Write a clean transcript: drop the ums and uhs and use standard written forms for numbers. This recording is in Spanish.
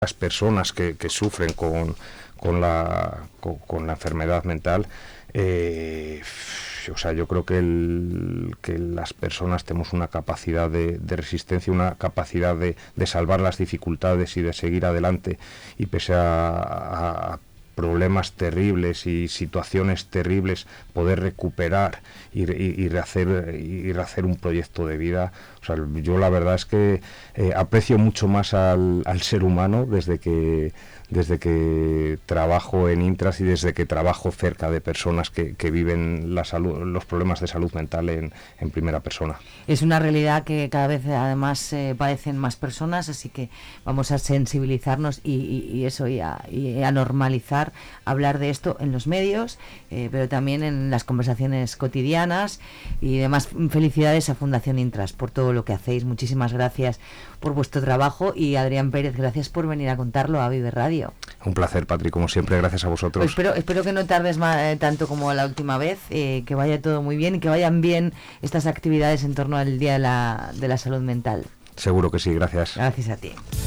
las personas que sufren con la enfermedad mental, o sea, yo creo que las personas tenemos una capacidad de resistencia, una capacidad de salvar las dificultades y de seguir adelante, y pese a problemas terribles y situaciones terribles, poder recuperar y rehacer un proyecto de vida. O sea, yo la verdad es que aprecio mucho más al ser humano desde que trabajo en Intras y desde que trabajo cerca de personas que viven los problemas de salud mental en primera persona. Es una realidad que cada vez además padecen más personas, así que vamos a sensibilizarnos y a normalizar hablar de esto en los medios, pero también en las conversaciones cotidianas y demás. Felicidades a Fundación Intras por todo lo que hacéis. Muchísimas gracias por vuestro trabajo, y Adrián Pérez, gracias por venir a contarlo a Vive Radio. Un placer, Patri, como siempre, gracias a vosotros. Pues espero que no tardes tanto como la última vez, que vaya todo muy bien y que vayan bien estas actividades en torno al Día de la Salud Mental. Seguro que sí, gracias. Gracias a ti.